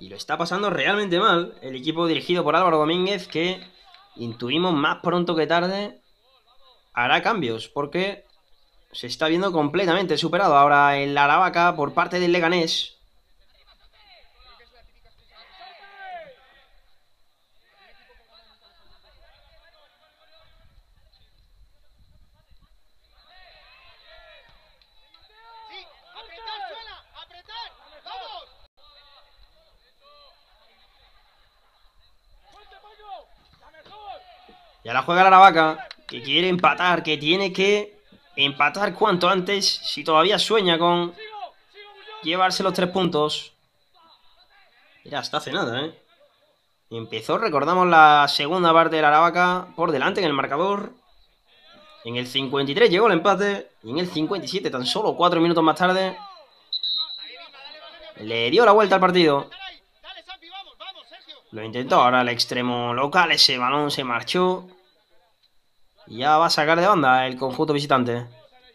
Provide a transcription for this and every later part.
Y lo está pasando realmente mal el equipo dirigido por Álvaro Domínguez, que intuimos más pronto que tarde hará cambios, porque se está viendo completamente superado ahora el Aravaca por parte del Leganés. Y ahora juega el Aravaca, que quiere empatar, que tiene que empatar cuanto antes, si todavía sueña con llevarse los 3 puntos. Mira, está hace nada, ¿eh? Empezó, recordamos, la segunda parte del Aravaca por delante en el marcador. En el 53 llegó el empate. Y en el 57, tan solo 4 minutos más tarde, le dio la vuelta al partido. Lo intentó ahora el extremo local. Ese balón se marchó. Y ya va a sacar de banda el conjunto visitante.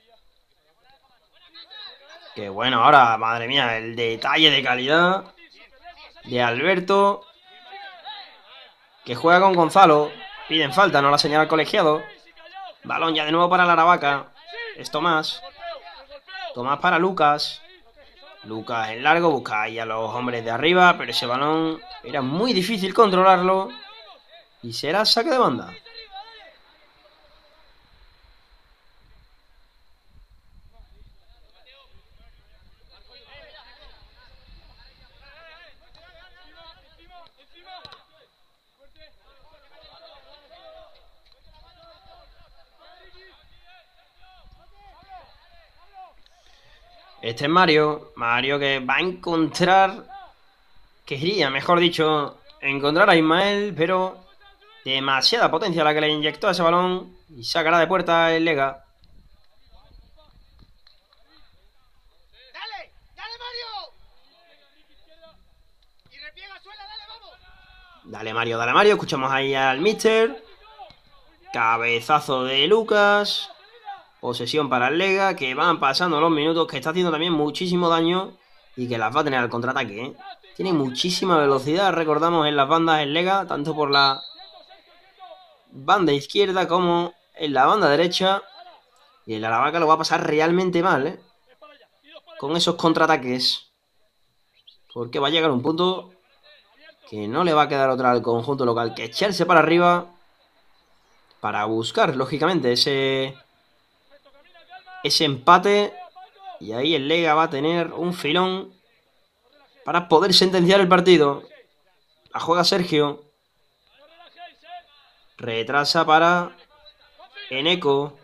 Qué bueno ahora, madre mía, el detalle de calidad de Alberto, que juega con Gonzalo. Piden falta, no la señala el colegiado. Balón ya de nuevo para la Aravaca. Es Tomás. Tomás para Lucas. Lucas en largo, busca ahí a los hombres de arriba, pero ese balón era muy difícil controlarlo. Y será saque de banda. Este es Mario. Mario que va a encontrar... Quería, mejor dicho, encontrar a Ismael, pero demasiada potencia la que le inyectó a ese balón. Y sacará de puerta el Lega. Dale Mario, dale Mario. Escuchamos ahí al Mister. Cabezazo de Lucas. Posesión para el Lega, que van pasando los minutos, que está haciendo también muchísimo daño y que las va a tener al contraataque, ¿eh? Tiene muchísima velocidad, recordamos, en las bandas el Lega, tanto por la banda izquierda como en la banda derecha. Y el Aravaca lo va a pasar realmente mal, ¿eh? Con esos contraataques. Porque va a llegar un punto que no le va a quedar otra al conjunto local que echarse para arriba para buscar, lógicamente, ese empate. Y ahí el Lega va a tener un filón para poder sentenciar el partido. La juega Sergio. Retrasa para Eneco.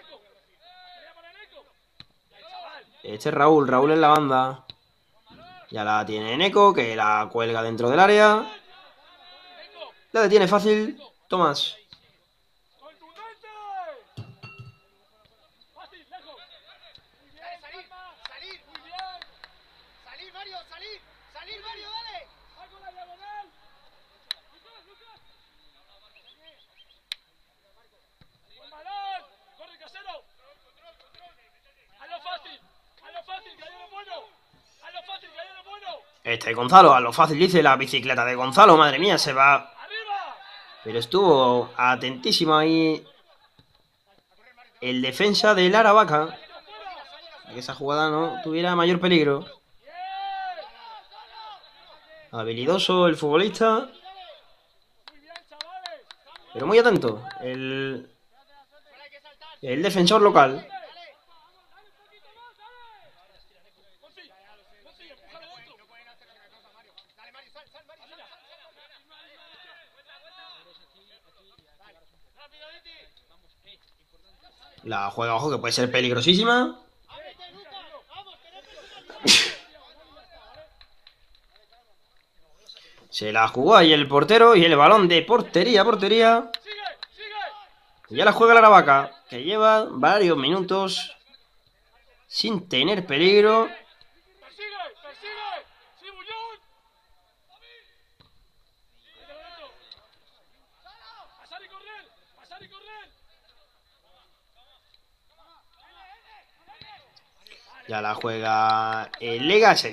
Este es Raúl. Raúl en la banda. Ya la tiene Eneco, que la cuelga dentro del área. La detiene fácil Tomás. Este es Gonzalo, a lo fácil dice la bicicleta de Gonzalo, madre mía, se va. Pero estuvo atentísimo ahí el defensa del Aravaca, que esa jugada no tuviera mayor peligro. Habilidoso el futbolista, pero muy atento el defensor local. La juega, ojo, que puede ser peligrosísima. Se la jugó ahí el portero y el balón de portería a portería. Y ya la juega la Aravaca, que lleva varios minutos sin tener peligro. Ya la juega el Lega.